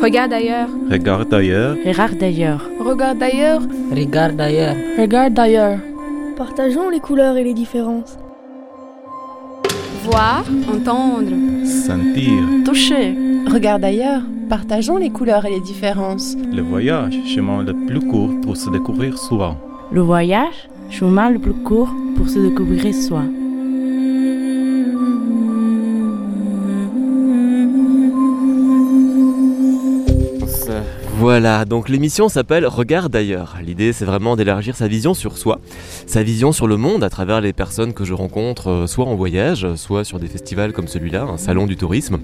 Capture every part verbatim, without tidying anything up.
Regarde ailleurs. Regarde ailleurs. Regarde ailleurs. Regarde ailleurs. Regarde ailleurs. Regarde ailleurs. Partageons les couleurs et les différences. Voir, entendre. Sentir. Toucher. Regarde ailleurs. Partageons les couleurs et les différences. Le voyage, chemin le plus court pour se découvrir soi. Le voyage, chemin le plus court pour se découvrir soi. Voilà, donc l'émission s'appelle Regarde ailleurs. L'idée, c'est vraiment d'élargir sa vision sur soi, sa vision sur le monde à travers les personnes que je rencontre, soit en voyage, soit sur des festivals comme celui-là, un salon du tourisme,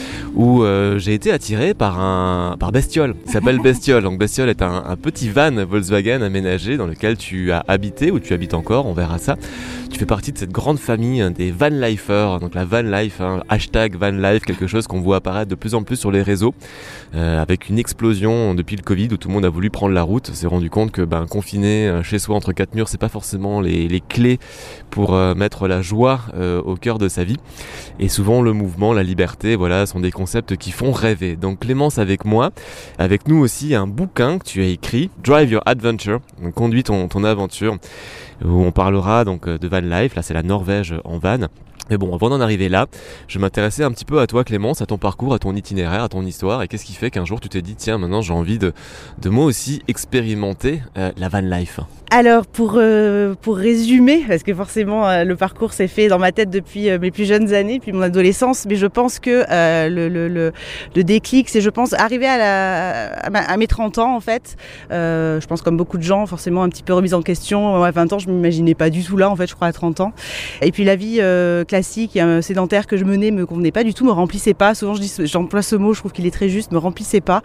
où euh, j'ai été attiré par un par Bestiole. Il s'appelle Bestiole. Donc Bestiole est un, un petit van Volkswagen aménagé dans lequel tu as habité ou tu habites encore, on verra ça. Tu fais partie de cette grande famille des van-lifers, donc la van life, hein, hashtag van life, quelque chose qu'on voit apparaître de plus en plus sur les réseaux, euh, avec une explosion depuis le Covid où tout le monde a voulu prendre la route, s'est rendu compte que ben, confiné euh, chez soi entre quatre murs, c'est pas forcément les, les clés pour euh, mettre la joie euh, au cœur de sa vie. Et souvent le mouvement, la liberté, voilà, sont des concepts qui font rêver. Donc Clémence avec moi, avec nous aussi un bouquin que tu as écrit, Drive Your Adventure, donc conduis ton, ton aventure, où on parlera donc de van life, là c'est la Norvège en van. Mais bon, avant d'en arriver là, je m'intéressais un petit peu à toi Clémence, à ton parcours, à ton itinéraire, à ton histoire, et qu'est-ce qui fait qu'un jour tu t'es dit tiens maintenant j'ai envie de, de moi aussi expérimenter euh, la van life. Alors pour, euh, pour résumer, parce que forcément euh, le parcours s'est fait dans ma tête depuis euh, mes plus jeunes années, puis mon adolescence, mais je pense que euh, le, le, le, le déclic, c'est je pense arriver à, la, à, ma, à mes trente ans en fait, euh, je pense comme beaucoup de gens, forcément un petit peu remise en question, à vingt ans je ne m'imaginais pas du tout là en fait je crois à trente ans, et puis la vie euh, classique et euh, sédentaire que je menais me convenait pas du tout, me remplissait pas, souvent je dis, j'emploie ce mot, je trouve qu'il est très juste, me remplissait pas,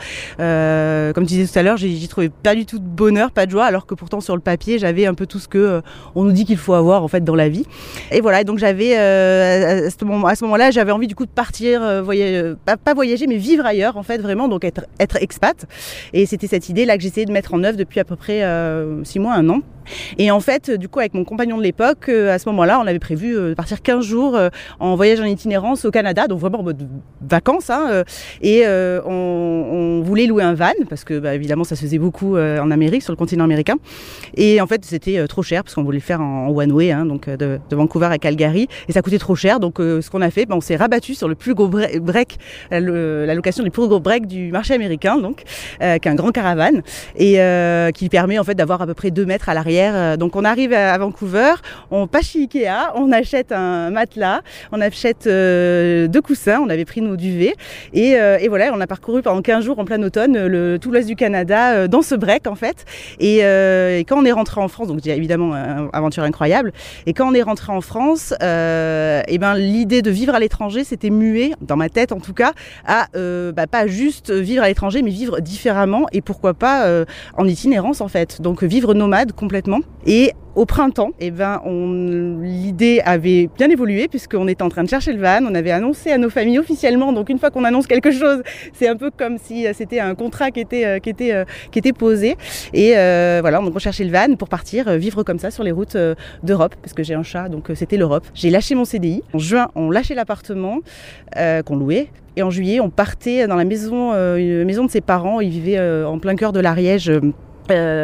euh, comme tu disais tout à l'heure, j'y, j'y trouvais pas du tout de bonheur, pas de joie, alors que pourtant sur le papier j'avais un peu tout ce que euh, on nous dit qu'il faut avoir en fait dans la vie. Et voilà, donc j'avais euh, à, ce moment, à ce moment-là, j'avais envie du coup de partir, euh, voyager, pas, pas voyager, mais vivre ailleurs en fait vraiment, donc être être expat. Et c'était cette idée là que j'essayais de mettre en œuvre depuis à peu près euh, six mois, un an. Et en fait, du coup, avec mon compagnon de l'époque, euh, à ce moment-là, on avait prévu euh, de partir quinze jours euh, en voyage en itinérance au Canada, donc vraiment en mode vacances. Hein, euh, et euh, on, on voulait louer un van, parce que bah, évidemment, ça se faisait beaucoup euh, en Amérique, sur le continent américain. Et en fait, c'était euh, trop cher, parce qu'on voulait le faire en, en one-way, hein, donc euh, de, de Vancouver à Calgary. Et ça coûtait trop cher, donc euh, ce qu'on a fait, bah, on s'est rabattu sur le plus gros break, le, la location du plus gros break du marché américain, donc, euh, qui est un grand caravane, et euh, qui permet en fait d'avoir à peu près deux mètres à l'arrière. Donc on arrive à Vancouver, on passe chez Ikea, on achète un matelas, on achète euh, deux coussins, on avait pris nos duvets et, euh, et voilà, on a parcouru pendant quinze jours en plein automne le, tout l'ouest du Canada euh, dans ce break en fait. Et, euh, et quand on est rentré en France, donc évidemment une aventure incroyable, et quand on est rentré en France, euh, et ben l'idée de vivre à l'étranger s'était muée, dans ma tête en tout cas, à euh, bah, pas juste vivre à l'étranger mais vivre différemment et pourquoi pas euh, en itinérance en fait, donc vivre nomade complètement. Et au printemps, eh ben, on, l'idée avait bien évolué puisqu'on était en train de chercher le van, on avait annoncé à nos familles officiellement, donc une fois qu'on annonce quelque chose, c'est un peu comme si c'était un contrat qui était, qui était, qui était posé. Et euh, voilà, donc on cherchait le van pour partir vivre comme ça sur les routes d'Europe, parce que j'ai un chat, donc c'était l'Europe. J'ai lâché mon C D I. En juin, on lâchait l'appartement euh, qu'on louait. Et en juillet, on partait dans la maison, euh, une maison de ses parents. Ils vivaient euh, en plein cœur de l'Ariège. Euh, Euh,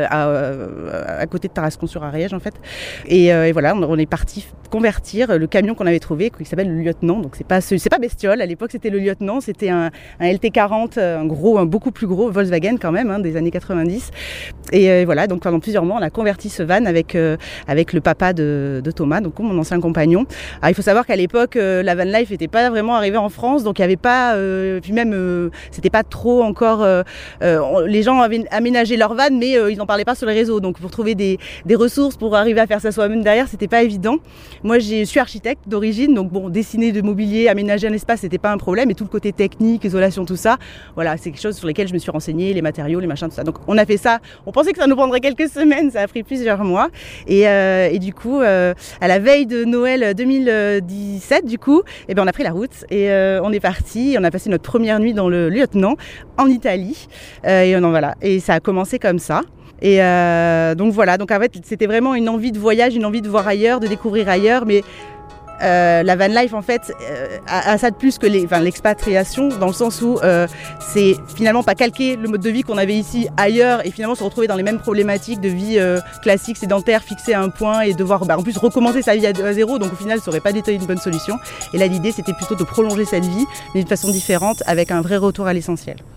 à, à côté de Tarascon-sur-Ariège en fait, et, euh, et voilà, on, on est parti convertir le camion qu'on avait trouvé, qui s'appelle le Lieutenant, donc c'est pas c'est pas Bestiole, à l'époque c'était le Lieutenant, c'était un, un L T quarante, un gros, un beaucoup plus gros Volkswagen quand même, hein, des années quatre-vingt-dix, et euh, voilà, donc pendant plusieurs mois on a converti ce van avec, euh, avec le papa de, de Thomas, donc mon ancien compagnon. Alors il faut savoir qu'à l'époque euh, la van life n'était pas vraiment arrivée en France, donc il y avait pas, euh, puis même euh, c'était pas trop encore, euh, euh, les gens avaient aménagé leur van, mais euh, ils n'en parlaient pas sur les réseaux, donc pour trouver des, des ressources pour arriver à faire ça soi-même derrière, c'était pas évident. Moi je suis architecte d'origine, donc bon, dessiner de mobilier, aménager un espace, c'était pas un problème, et tout le côté technique, isolation, tout ça, voilà, c'est quelque chose sur lesquels je me suis renseignée, les matériaux, les machins, tout ça. Donc on a fait ça, on pensait que ça nous prendrait quelques semaines, ça a pris plusieurs mois, et, euh, et du coup, euh, à la veille de Noël deux mille dix-sept, du coup, eh ben on a pris la route, et euh, on est parti, on a passé notre première nuit dans le Lieutenant, en Italie, euh, et, on, voilà, et ça a commencé comme ça. Et euh, donc voilà, donc en fait c'était vraiment une envie de voyage, une envie de voir ailleurs, de découvrir ailleurs, mais euh, la van life en fait euh, a, a ça de plus que les, enfin, l'expatriation, dans le sens où euh, c'est finalement pas calquer le mode de vie qu'on avait ici ailleurs et finalement se retrouver dans les mêmes problématiques de vie euh, classique, sédentaire, fixée à un point et devoir bah, en plus recommencer sa vie à, à zéro, donc au final ça aurait pas été une bonne solution. Et là l'idée c'était plutôt de prolonger cette vie mais d'une façon différente avec un vrai retour à l'essentiel.